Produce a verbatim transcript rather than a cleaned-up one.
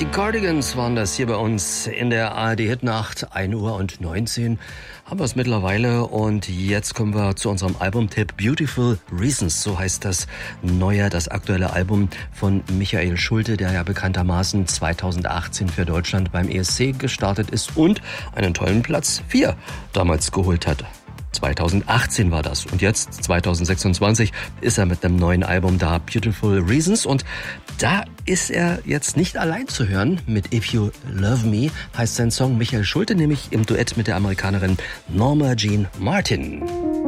Die Cardigans waren das hier bei uns in der A R D-Hitnacht. ein Uhr und neunzehn haben wir es mittlerweile. Und jetzt kommen wir zu unserem Albumtipp Beautiful Reasons. So heißt das neue, das aktuelle Album von Michael Schulte, der ja bekanntermaßen zweitausendachtzehn für Deutschland beim E S C gestartet ist und einen tollen Platz vier damals geholt hat. zweitausendachtzehn war das. Und jetzt, zweitausendsechsundzwanzig, ist er mit einem neuen Album da, Beautiful Reasons. Und da ist er jetzt nicht allein zu hören. Mit If You Love Me heißt sein Song. Michael Schulte nämlich im Duett mit der Amerikanerin Norma Jean Martin.